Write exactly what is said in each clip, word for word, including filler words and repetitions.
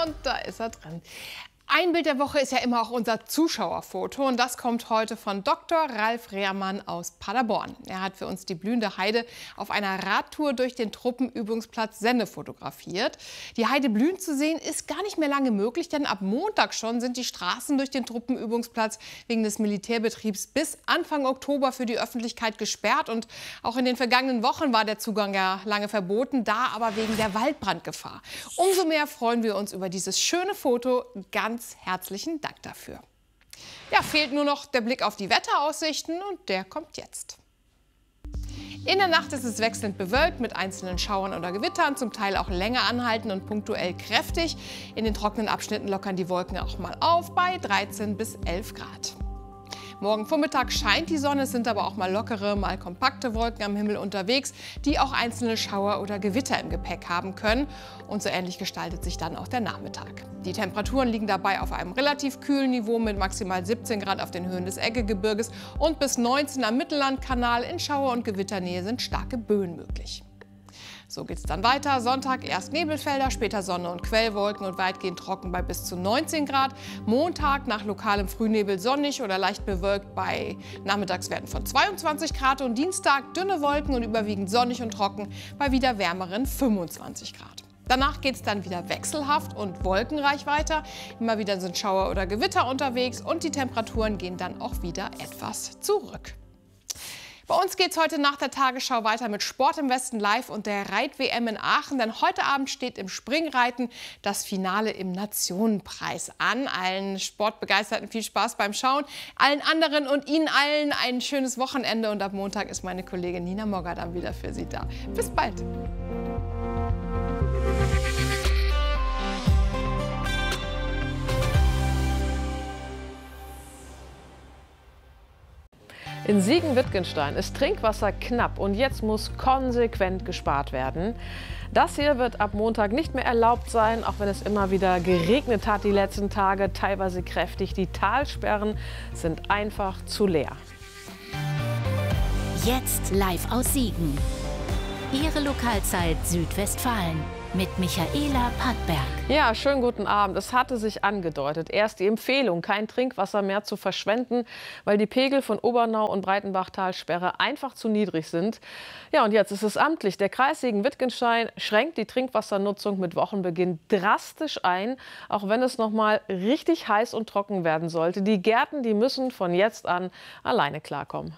Und da ist er drin. Ein Bild der Woche ist ja immer auch unser Zuschauerfoto und das kommt heute von Doktor Ralf Rehrmann aus Paderborn. Er hat für uns die blühende Heide auf einer Radtour durch den Truppenübungsplatz Senne fotografiert. Die Heide blühen zu sehen ist gar nicht mehr lange möglich, denn ab Montag schon sind die Straßen durch den Truppenübungsplatz wegen des Militärbetriebs bis Anfang Oktober für die Öffentlichkeit gesperrt. Und auch in den vergangenen Wochen war der Zugang ja lange verboten, da aber wegen der Waldbrandgefahr. Umso mehr freuen wir uns über dieses schöne Foto. Ganz herzlichen Dank dafür. Ja, fehlt nur noch der Blick auf die Wetteraussichten und der kommt jetzt. In der Nacht ist es wechselnd bewölkt mit einzelnen Schauern oder Gewittern, zum Teil auch länger anhalten und punktuell kräftig. In den trockenen Abschnitten lockern die Wolken auch mal auf bei dreizehn bis elf Grad. Morgen Vormittag scheint die Sonne, es sind aber auch mal lockere, mal kompakte Wolken am Himmel unterwegs, die auch einzelne Schauer oder Gewitter im Gepäck haben können. Und so ähnlich gestaltet sich dann auch der Nachmittag. Die Temperaturen liegen dabei auf einem relativ kühlen Niveau mit maximal siebzehn Grad auf den Höhen des Eggegebirges und bis neunzehn am Mittellandkanal. In Schauer- und Gewitternähe sind starke Böen möglich. So geht es dann weiter. Sonntag erst Nebelfelder, später Sonne und Quellwolken und weitgehend trocken bei bis zu neunzehn Grad. Montag nach lokalem Frühnebel sonnig oder leicht bewölkt bei Nachmittagswerten von zweiundzwanzig Grad. Und Dienstag dünne Wolken und überwiegend sonnig und trocken bei wieder wärmeren fünfundzwanzig Grad. Danach geht es dann wieder wechselhaft und wolkenreich weiter. Immer wieder sind Schauer oder Gewitter unterwegs und die Temperaturen gehen dann auch wieder etwas zurück. Bei uns geht es heute nach der Tagesschau weiter mit Sport im Westen live und der Reit-W M in Aachen. Denn heute Abend steht im Springreiten das Finale im Nationenpreis an. Allen Sportbegeisterten viel Spaß beim Schauen. Allen anderen und Ihnen allen ein schönes Wochenende. Und ab Montag ist meine Kollegin Nina Mogger dann wieder für Sie da. Bis bald. In Siegen-Wittgenstein ist Trinkwasser knapp und jetzt muss konsequent gespart werden. Das hier wird ab Montag nicht mehr erlaubt sein, auch wenn es immer wieder geregnet hat die letzten Tage, teilweise kräftig. Die Talsperren sind einfach zu leer. Jetzt live aus Siegen. Ihre Lokalzeit Südwestfalen mit Michaela Pattberg. Ja, schönen guten Abend. Es hatte sich angedeutet. Erst die Empfehlung, kein Trinkwasser mehr zu verschwenden, weil die Pegel von Obernau und Breitenbach-Talsperre einfach zu niedrig sind. Ja, und jetzt ist es amtlich. Der Kreis Siegen-Wittgenstein schränkt die Trinkwassernutzung mit Wochenbeginn drastisch ein, auch wenn es noch mal richtig heiß und trocken werden sollte. Die Gärten, die müssen von jetzt an alleine klarkommen.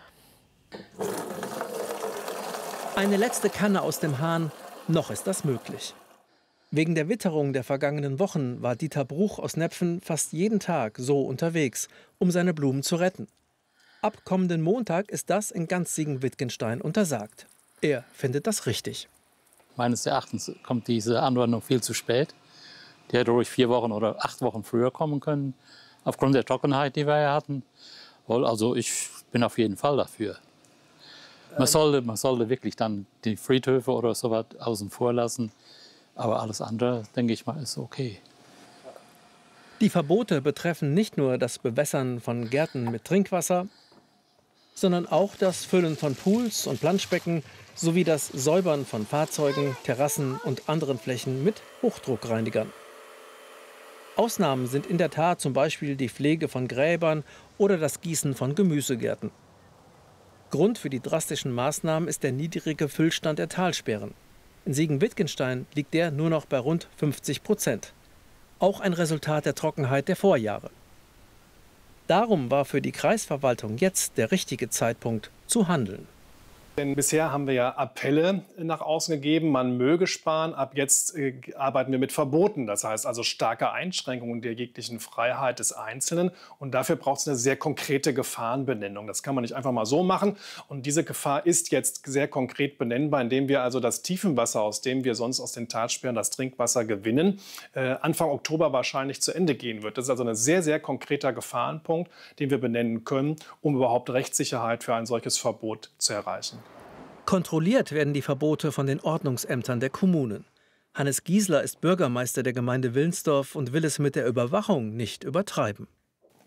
Eine letzte Kanne aus dem Hahn. Noch ist das möglich. Wegen der Witterung der vergangenen Wochen war Dieter Bruch aus Nepfen fast jeden Tag so unterwegs, um seine Blumen zu retten. Ab kommenden Montag ist das in ganz Siegen-Wittgenstein untersagt. Er findet das richtig. Meines Erachtens kommt diese Anordnung viel zu spät. Die hätte ruhig vier Wochen oder acht Wochen früher kommen können, aufgrund der Trockenheit, die wir ja hatten. Also ich bin auf jeden Fall dafür. Man sollte, man sollte wirklich dann die Friedhöfe oder so was außen vor lassen. Aber alles andere, denke ich mal, ist okay. Die Verbote betreffen nicht nur das Bewässern von Gärten mit Trinkwasser, sondern auch das Füllen von Pools und Planschbecken sowie das Säubern von Fahrzeugen, Terrassen und anderen Flächen mit Hochdruckreinigern. Ausnahmen sind in der Tat zum Beispiel die Pflege von Gräbern oder das Gießen von Gemüsegärten. Grund für die drastischen Maßnahmen ist der niedrige Füllstand der Talsperren. In Siegen-Wittgenstein liegt der nur noch bei rund fünfzig Prozent. Auch ein Resultat der Trockenheit der Vorjahre. Darum war für die Kreisverwaltung jetzt der richtige Zeitpunkt zu handeln. Denn bisher haben wir ja Appelle nach außen gegeben, man möge sparen. Ab jetzt äh, arbeiten wir mit Verboten, das heißt also starke Einschränkungen der jeglichen Freiheit des Einzelnen. Und dafür braucht es eine sehr konkrete Gefahrenbenennung. Das kann man nicht einfach mal so machen. Und diese Gefahr ist jetzt sehr konkret benennbar, indem wir also das Tiefenwasser, aus dem wir sonst aus den Talsperren das Trinkwasser gewinnen, äh, Anfang Oktober wahrscheinlich zu Ende gehen wird. Das ist also ein sehr, sehr konkreter Gefahrenpunkt, den wir benennen können, um überhaupt Rechtssicherheit für ein solches Verbot zu erreichen. Kontrolliert werden die Verbote von den Ordnungsämtern der Kommunen. Hannes Giesler ist Bürgermeister der Gemeinde Wilnsdorf und will es mit der Überwachung nicht übertreiben.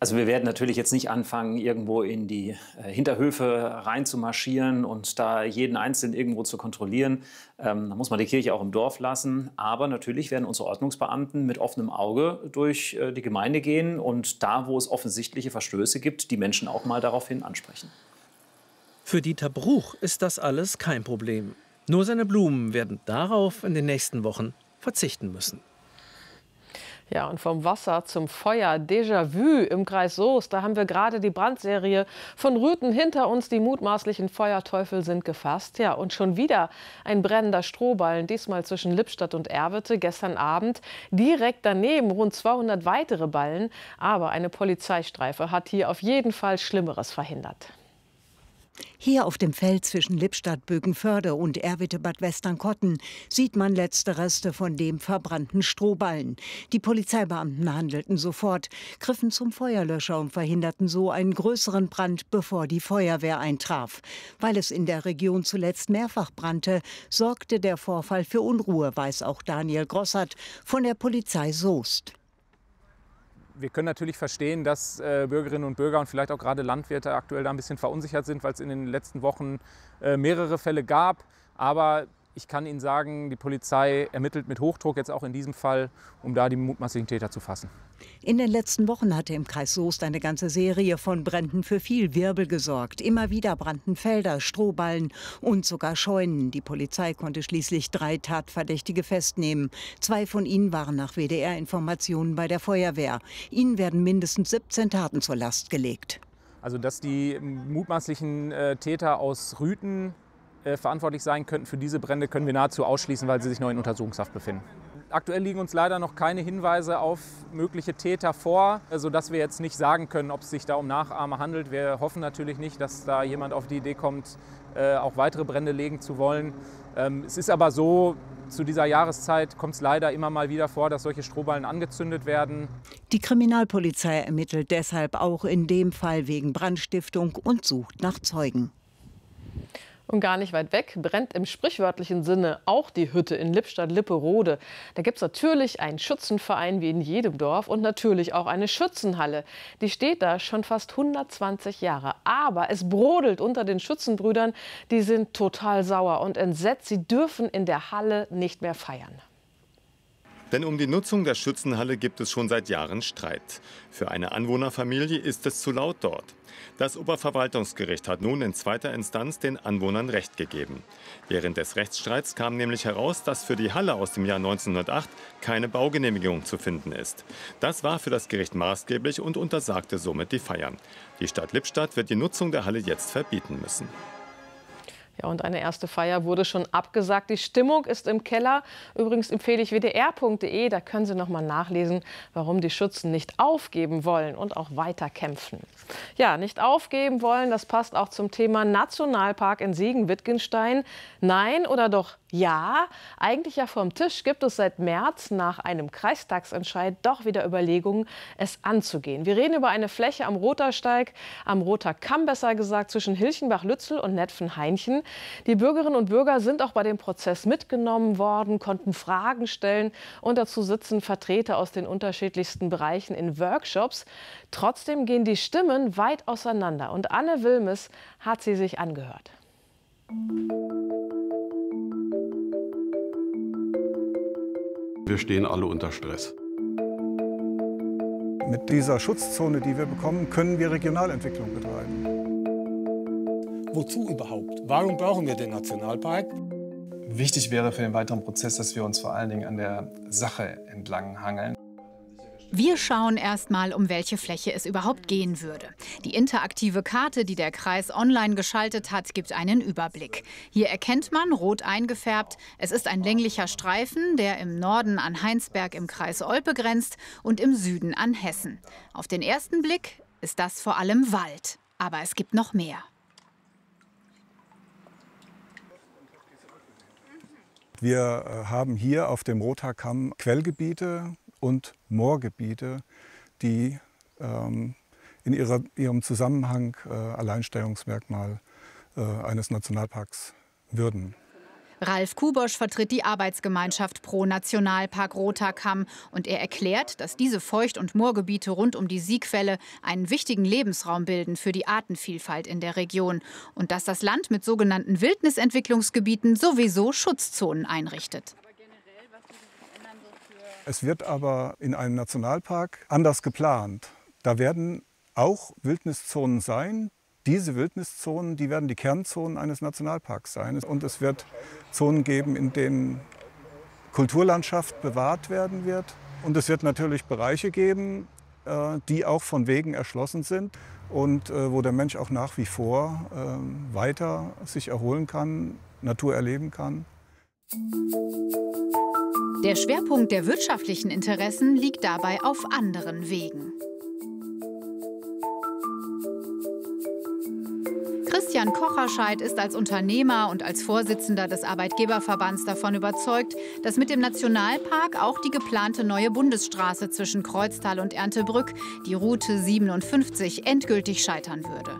Also wir werden natürlich jetzt nicht anfangen, irgendwo in die äh, Hinterhöfe reinzumarschieren und da jeden Einzelnen irgendwo zu kontrollieren. Ähm, da muss man die Kirche auch im Dorf lassen. Aber natürlich werden unsere Ordnungsbeamten mit offenem Auge durch äh, die Gemeinde gehen und da, wo es offensichtliche Verstöße gibt, die Menschen auch mal daraufhin ansprechen. Für Dieter Bruch ist das alles kein Problem. Nur seine Blumen werden darauf in den nächsten Wochen verzichten müssen. Ja, und vom Wasser zum Feuer, Déjà-vu im Kreis Soest. Da haben wir gerade die Brandserie von Rüthen hinter uns. Die mutmaßlichen Feuerteufel sind gefasst. Ja, und schon wieder ein brennender Strohballen, diesmal zwischen Lippstadt und Erwitte gestern Abend. Direkt daneben rund zweihundert weitere Ballen. Aber eine Polizeistreife hat hier auf jeden Fall Schlimmeres verhindert. Hier auf dem Feld zwischen Lippstadt-Bögenförde und Erwitte-Bad Westernkotten sieht man letzte Reste von dem verbrannten Strohballen. Die Polizeibeamten handelten sofort, griffen zum Feuerlöscher und verhinderten so einen größeren Brand, bevor die Feuerwehr eintraf. Weil es in der Region zuletzt mehrfach brannte, sorgte der Vorfall für Unruhe, weiß auch Daniel Grossert von der Polizei Soest. Wir können natürlich verstehen, dass äh, Bürgerinnen und Bürger und vielleicht auch gerade Landwirte aktuell da ein bisschen verunsichert sind, weil es in den letzten Wochen äh, mehrere Fälle gab. Aber ich kann Ihnen sagen, die Polizei ermittelt mit Hochdruck jetzt auch in diesem Fall, um da die mutmaßlichen Täter zu fassen. In den letzten Wochen hatte im Kreis Soest eine ganze Serie von Bränden für viel Wirbel gesorgt. Immer wieder brannten Felder, Strohballen und sogar Scheunen. Die Polizei konnte schließlich drei Tatverdächtige festnehmen. Zwei von ihnen waren nach W D R-Informationen bei der Feuerwehr. Ihnen werden mindestens siebzehn Taten zur Last gelegt. Also dass die mutmaßlichen äh, Täter aus Rüthen äh, verantwortlich sein könnten für diese Brände, können wir nahezu ausschließen, weil sie sich noch in Untersuchungshaft befinden. Aktuell liegen uns leider noch keine Hinweise auf mögliche Täter vor, sodass wir jetzt nicht sagen können, ob es sich da um Nachahmer handelt. Wir hoffen natürlich nicht, dass da jemand auf die Idee kommt, auch weitere Brände legen zu wollen. Es ist aber so, zu dieser Jahreszeit kommt es leider immer mal wieder vor, dass solche Strohballen angezündet werden. Die Kriminalpolizei ermittelt deshalb auch in dem Fall wegen Brandstiftung und sucht nach Zeugen. Und gar nicht weit weg brennt im sprichwörtlichen Sinne auch die Hütte in Lippstadt-Lipperode. Da gibt es natürlich einen Schützenverein wie in jedem Dorf und natürlich auch eine Schützenhalle. Die steht da schon fast hundertzwanzig Jahre. Aber es brodelt unter den Schützenbrüdern. Die sind total sauer und entsetzt. Sie dürfen in der Halle nicht mehr feiern. Denn um die Nutzung der Schützenhalle gibt es schon seit Jahren Streit. Für eine Anwohnerfamilie ist es zu laut dort. Das Oberverwaltungsgericht hat nun in zweiter Instanz den Anwohnern Recht gegeben. Während des Rechtsstreits kam nämlich heraus, dass für die Halle aus dem Jahr neunzehnhundertacht keine Baugenehmigung zu finden ist. Das war für das Gericht maßgeblich und untersagte somit die Feiern. Die Stadt Lippstadt wird die Nutzung der Halle jetzt verbieten müssen. Ja, und eine erste Feier wurde schon abgesagt. Die Stimmung ist im Keller. Übrigens empfehle ich w d r punkt d e. Da können Sie noch mal nachlesen, warum die Schützen nicht aufgeben wollen und auch weiter kämpfen. Ja, nicht aufgeben wollen, das passt auch zum Thema Nationalpark in Siegen-Wittgenstein. Nein oder doch ja? Eigentlich ja vom Tisch gibt es seit März nach einem Kreistagsentscheid doch wieder Überlegungen, es anzugehen. Wir reden über eine Fläche am Rothersteig, am Rother Kamm besser gesagt, zwischen Hilchenbach-Lützel und Netphen-Hainchen. Die Bürgerinnen und Bürger sind auch bei dem Prozess mitgenommen worden, konnten Fragen stellen und dazu sitzen Vertreter aus den unterschiedlichsten Bereichen in Workshops. Trotzdem gehen die Stimmen weit auseinander und Anne Wilmes hat sie sich angehört. Wir stehen alle unter Stress. Mit dieser Schutzzone, die wir bekommen, können wir Regionalentwicklung betreiben. Wozu überhaupt? Warum brauchen wir den Nationalpark? Wichtig wäre für den weiteren Prozess, dass wir uns vor allen Dingen an der Sache entlang hangeln. Wir schauen erst mal, um welche Fläche es überhaupt gehen würde. Die interaktive Karte, die der Kreis online geschaltet hat, gibt einen Überblick. Hier erkennt man, rot eingefärbt, es ist ein länglicher Streifen, der im Norden an Heinsberg im Kreis Olpe grenzt und im Süden an Hessen. Auf den ersten Blick ist das vor allem Wald. Aber es gibt noch mehr. Wir haben hier auf dem Rother Kamm Quellgebiete und Moorgebiete, die ähm, in ihrer, ihrem Zusammenhang äh, Alleinstellungsmerkmal äh, eines Nationalparks würden. Ralf Kubosch vertritt die Arbeitsgemeinschaft Pro Nationalpark Rotherkamm und er erklärt, dass diese Feucht- und Moorgebiete rund um die Siegquelle einen wichtigen Lebensraum bilden für die Artenvielfalt in der Region und dass das Land mit sogenannten Wildnisentwicklungsgebieten sowieso Schutzzonen einrichtet. Es wird aber in einem Nationalpark anders geplant. Da werden auch Wildniszonen sein. Diese Wildniszonen, die werden die Kernzonen eines Nationalparks sein. Und es wird Zonen geben, in denen Kulturlandschaft bewahrt werden wird. Und es wird natürlich Bereiche geben, die auch von Wegen erschlossen sind und wo der Mensch auch nach wie vor weiter sich erholen kann, Natur erleben kann. Der Schwerpunkt der wirtschaftlichen Interessen liegt dabei auf anderen Wegen. Christian Kocherscheid ist als Unternehmer und als Vorsitzender des Arbeitgeberverbands davon überzeugt, dass mit dem Nationalpark auch die geplante neue Bundesstraße zwischen Kreuztal und Erntebrück, die Route siebenundfünfzig, endgültig scheitern würde.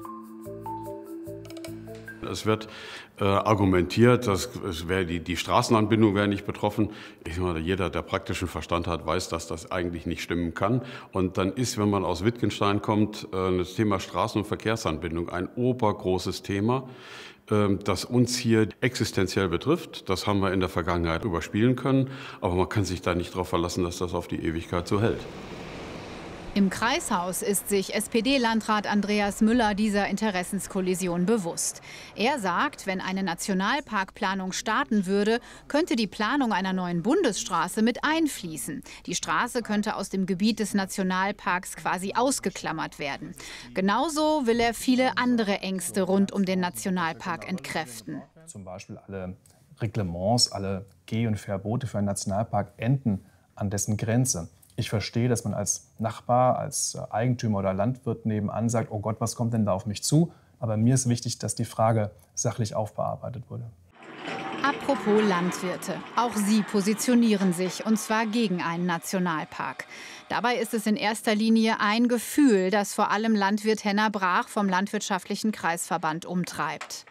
Es wird äh, argumentiert, dass es wär die, die Straßenanbindung wäre nicht betroffen. Ich meine, jeder, der praktischen Verstand hat, weiß, dass das eigentlich nicht stimmen kann. Und dann ist, wenn man aus Wittgenstein kommt, äh, das Thema Straßen- und Verkehrsanbindung ein obergroßes Thema, äh, das uns hier existenziell betrifft. Das haben wir in der Vergangenheit überspielen können. Aber man kann sich da nicht darauf verlassen, dass das auf die Ewigkeit so hält. Im Kreishaus ist sich S P D-Landrat Andreas Müller dieser Interessenskollision bewusst. Er sagt, wenn eine Nationalparkplanung starten würde, könnte die Planung einer neuen Bundesstraße mit einfließen. Die Straße könnte aus dem Gebiet des Nationalparks quasi ausgeklammert werden. Genauso will er viele andere Ängste rund um den Nationalpark entkräften. Zum Beispiel alle Reglements, alle Geh- und Verbote für einen Nationalpark enden an dessen Grenze. Ich verstehe, dass man als Nachbar, als Eigentümer oder Landwirt nebenan sagt, oh Gott, was kommt denn da auf mich zu? Aber mir ist wichtig, dass die Frage sachlich aufbearbeitet wurde. Apropos Landwirte. Auch sie positionieren sich, und zwar gegen einen Nationalpark. Dabei ist es in erster Linie ein Gefühl, das vor allem Landwirt Henner Brach vom Landwirtschaftlichen Kreisverband umtreibt.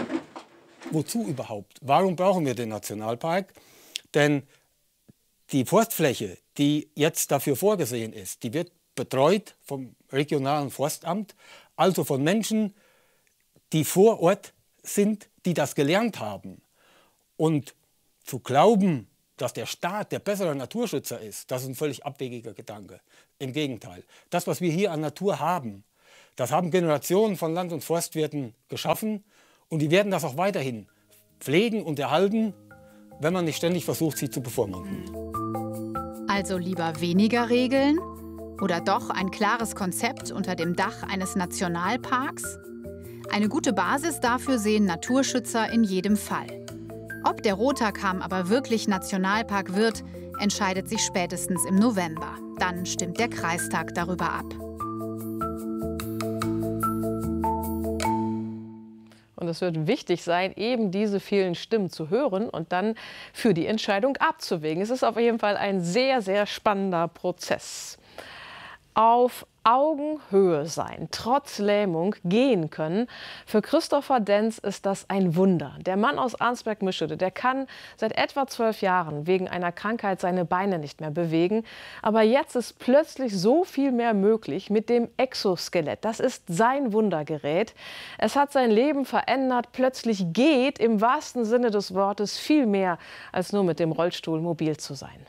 Wozu überhaupt? Warum brauchen wir den Nationalpark? Denn die Forstfläche, die jetzt dafür vorgesehen ist, die wird betreut vom regionalen Forstamt, also von Menschen, die vor Ort sind, die das gelernt haben. Und zu glauben, dass der Staat der bessere Naturschützer ist, das ist ein völlig abwegiger Gedanke. Im Gegenteil. Das, was wir hier an Natur haben, das haben Generationen von Land- und Forstwirten geschaffen und die werden das auch weiterhin pflegen und erhalten, wenn man nicht ständig versucht, sie zu bevormunden. Also lieber weniger Regeln oder doch ein klares Konzept unter dem Dach eines Nationalparks? Eine gute Basis dafür sehen Naturschützer in jedem Fall. Ob der Rotherkamm aber wirklich Nationalpark wird, entscheidet sich spätestens im November. Dann stimmt der Kreistag darüber ab. Und es wird wichtig sein, eben diese vielen Stimmen zu hören und dann für die Entscheidung abzuwägen. Es ist auf jeden Fall ein sehr, sehr spannender Prozess. Auf Augenhöhe sein, trotz Lähmung gehen können. Für Christopher Denz ist das ein Wunder. Der Mann aus Arnsberg-Mischede, der kann seit etwa zwölf Jahren wegen einer Krankheit seine Beine nicht mehr bewegen. Aber jetzt ist plötzlich so viel mehr möglich mit dem Exoskelett. Das ist sein Wundergerät. Es hat sein Leben verändert. Plötzlich geht im wahrsten Sinne des Wortes viel mehr, als nur mit dem Rollstuhl mobil zu sein.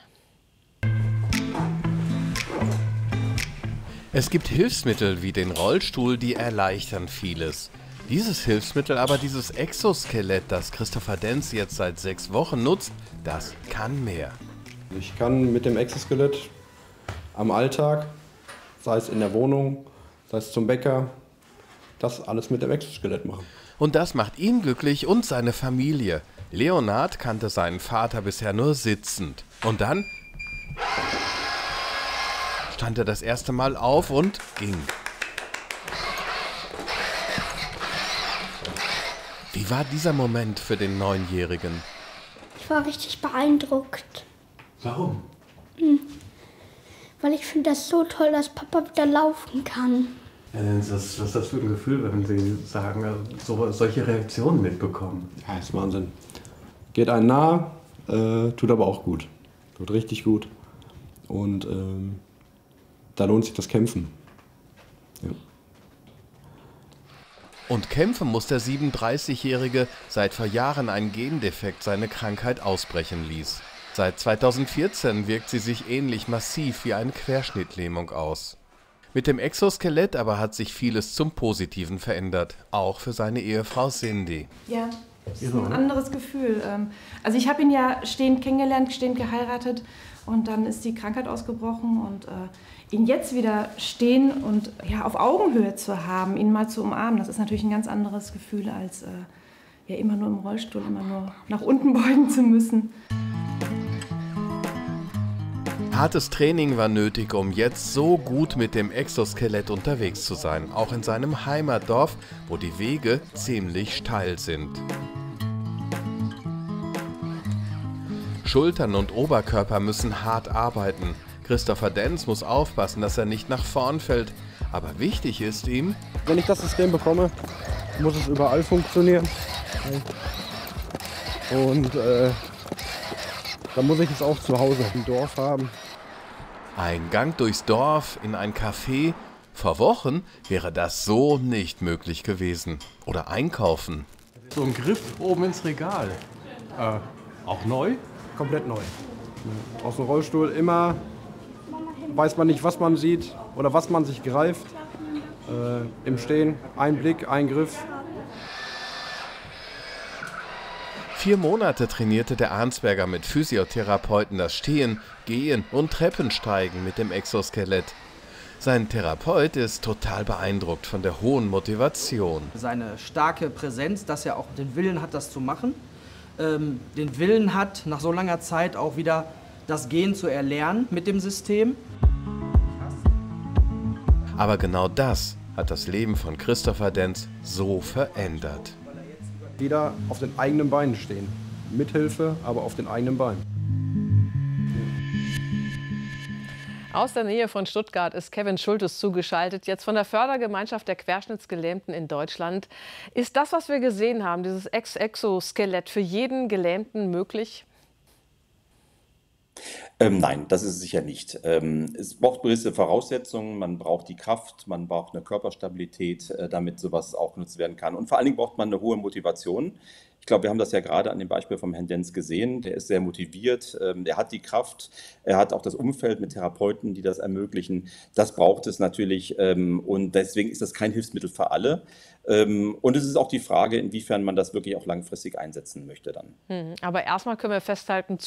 Es gibt Hilfsmittel wie den Rollstuhl, die erleichtern vieles. Dieses Hilfsmittel, aber dieses Exoskelett, das Christopher Denz jetzt seit sechs Wochen nutzt, das kann mehr. Ich kann mit dem Exoskelett am Alltag, sei es in der Wohnung, sei es zum Bäcker, das alles mit dem Exoskelett machen. Und das macht ihn glücklich und seine Familie. Leonard kannte seinen Vater bisher nur sitzend. Und dann stand er das erste Mal auf und ging. Wie war dieser Moment für den Neunjährigen? Ich war richtig beeindruckt. Warum? Hm. Weil ich finde das so toll, dass Papa wieder laufen kann. Was ist das für ein Gefühl, wenn Sie sagen, so, solche Reaktionen mitbekommen? Ja, das ist Wahnsinn. Geht einem nah, äh, tut aber auch gut. Tut richtig gut. Und ähm, da lohnt sich das Kämpfen. Ja. Und kämpfen muss der siebenunddreißigjährige, seit vor Jahren ein Gendefekt seine Krankheit ausbrechen ließ. Seit zweitausendvierzehn wirkt sie sich ähnlich massiv wie eine Querschnittlähmung aus. Mit dem Exoskelett aber hat sich vieles zum Positiven verändert, auch für seine Ehefrau Cindy. Ja, das ist ein anderes Gefühl. Also ich habe ihn ja stehend kennengelernt, stehend geheiratet und dann ist die Krankheit ausgebrochen und äh, ihn jetzt wieder stehen und ja, auf Augenhöhe zu haben, ihn mal zu umarmen, das ist natürlich ein ganz anderes Gefühl, als äh, ja, immer nur im Rollstuhl, immer nur nach unten beugen zu müssen. Hartes Training war nötig, um jetzt so gut mit dem Exoskelett unterwegs zu sein, auch in seinem Heimatdorf, wo die Wege ziemlich steil sind. Schultern und Oberkörper müssen hart arbeiten. Christopher Denz muss aufpassen, dass er nicht nach vorn fällt. Aber wichtig ist ihm, wenn ich das System bekomme, muss es überall funktionieren. Und äh, dann muss ich es auch zu Hause im Dorf haben. Ein Gang durchs Dorf in ein Café. Vor Wochen wäre das so nicht möglich gewesen. Oder einkaufen. So ein Griff oben ins Regal. Äh, auch neu? Komplett neu. Aus dem Rollstuhl immer, weiß man nicht, was man sieht oder was man sich greift. Äh, Im Stehen, ein Blick, ein Griff. Vier Monate trainierte der Arnsberger mit Physiotherapeuten das Stehen, Gehen und Treppensteigen mit dem Exoskelett. Sein Therapeut ist total beeindruckt von der hohen Motivation. Seine starke Präsenz, dass er auch den Willen hat, das zu machen. Ähm, den Willen hat, nach so langer Zeit auch wieder das Gehen zu erlernen mit dem System. Aber genau das hat das Leben von Christopher Denz so verändert. Wieder auf den eigenen Beinen stehen. Mit Hilfe, aber auf den eigenen Beinen. Aus der Nähe von Stuttgart ist Kevin Schultes zugeschaltet, jetzt von der Fördergemeinschaft der Querschnittsgelähmten in Deutschland. Ist das, was wir gesehen haben, dieses Ex-Exoskelett, für jeden Gelähmten möglich? Ähm, nein, das ist es sicher nicht. Ähm, es braucht gewisse Voraussetzungen, man braucht die Kraft, man braucht eine Körperstabilität, äh, damit sowas auch genutzt werden kann. Und vor allen Dingen braucht man eine hohe Motivation. Ich glaube, wir haben das ja gerade an dem Beispiel vom Herrn Denz gesehen. Der ist sehr motiviert, ähm, er hat die Kraft, er hat auch das Umfeld mit Therapeuten, die das ermöglichen. Das braucht es natürlich ähm, und deswegen ist das kein Hilfsmittel für alle. Ähm, und es ist auch die Frage, inwiefern man das wirklich auch langfristig einsetzen möchte dann. Hm, aber erstmal können wir festhalten,